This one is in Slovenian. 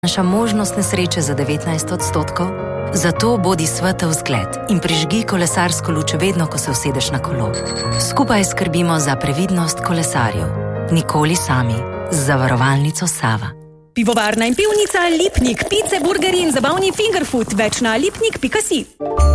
Naša možnost nesreče za 19%, zato bodi svetel zgled in prižgi kolesarsko luč vedno, ko se usedeš na kolo. Skupaj skrbimo za previdnost kolesarjev. Nikoli sami. Z zavarovalnico Sava. Pivovarna in pivnica Lipnik, pice, burgeri in zabavni fingerfood. Več na lipnik.si.